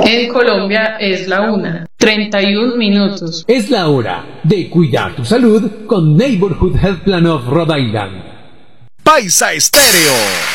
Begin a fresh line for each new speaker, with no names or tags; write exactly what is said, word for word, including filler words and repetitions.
En Colombia es la una, treinta y un minutos.
Es la hora de cuidar tu salud con Neighborhood Health Plan of Rhode Island.
Paisa Estéreo.